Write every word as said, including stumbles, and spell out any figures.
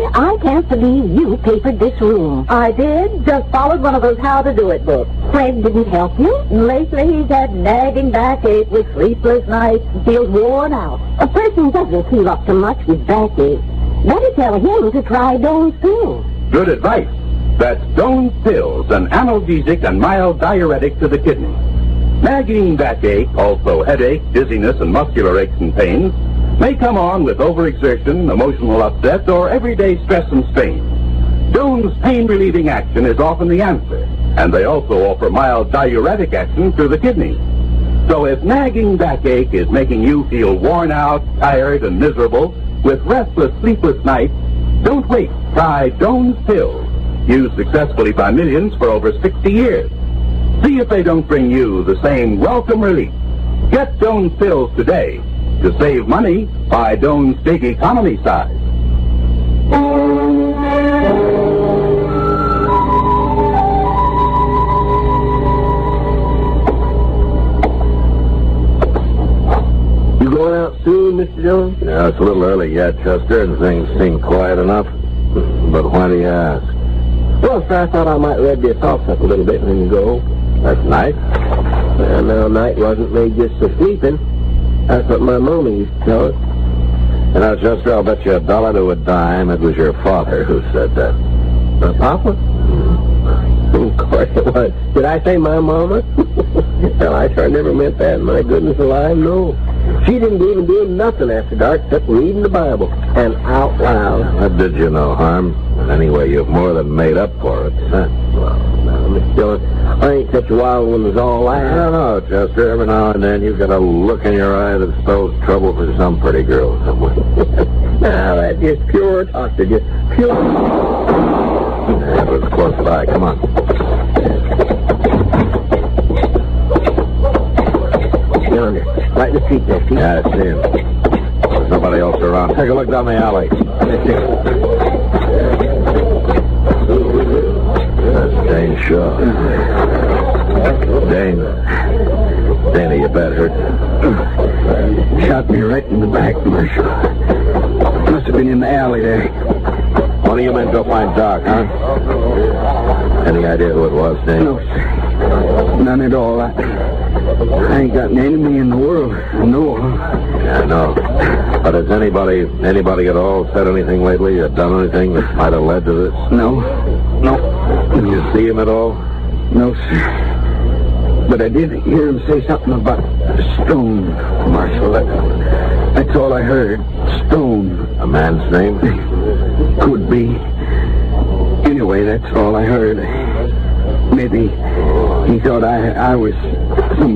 I can't believe you papered this room. I did. Just followed one of those how-to-do-it books. Fred didn't help you? Lately, he's had nagging backache with sleepless nights and feels worn out. A person doesn't feel up to much with backache. Better tell him to try Doan's pills. Good advice. That's Doan's pills, an analgesic and mild diuretic to the kidney. Nagging backache, also headache, dizziness, and muscular aches and pains, may come on with overexertion, emotional upset, or everyday stress and strain. Doan's pain-relieving action is often the answer, and they also offer mild diuretic action through the kidney. So if nagging backache is making you feel worn out, tired, and miserable, with restless, sleepless nights, don't wait. Try Doan's pills, used successfully by millions for over sixty years. See if they don't bring you the same welcome relief. Get Doan's pills today. To save money, buy Doan's big economy size. You going out soon, Mister Jones? Yeah, it's a little early yet, Chester, and things seem quiet enough. But why do you ask? Well, sir, I thought I might rev your thoughts up a little bit when you go. That's nice. Well, no, night wasn't made just for sleeping. That's what my mama used to tell us. You know, Chester, I'll bet you a dollar to a dime it was your father who said that. My papa? Of course it was. Did I say my mama? Well, I sure never meant that. My goodness alive, no. She didn't even do nothing after dark except reading the Bible. And out loud. What did you know, Harm? Anyway, you've more than made up for it. Huh? Well, now, Mister Dillon, I ain't such a wild one as all that. I don't know, Chester. Every now and then you've got a look in your eye that spells trouble for some pretty girl somewhere. Now, that's just pure talk. Just pure... That was close by. Come on. Yonder. Right in the street there, see? Yeah, I see him. There's nobody else around. Take a look down the alley. That's Dane Shaw. Dane. Dana, you bad hurt. Shot me right in the back, Marshal. Must have been in the alley there. One of you men go find Doc, huh? Any idea who it was, Dane? No, sir. None at all. I, I ain't got an enemy in the world. No. Yeah, I know. But has anybody, anybody at all said anything lately or done anything that might have led to this? No. No. Did you see him at all? No, sir. But I did hear him say something about Stone, Marshal. That, that's all I heard. Stone. A man's name? Could be. Anyway, that's all I heard. Maybe he thought I I was some